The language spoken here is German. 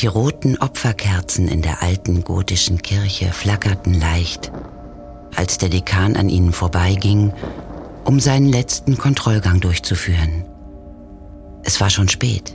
Die roten Opferkerzen in der alten gotischen Kirche flackerten leicht, als der Dekan an ihnen vorbeiging, um seinen letzten Kontrollgang durchzuführen. Es war schon spät.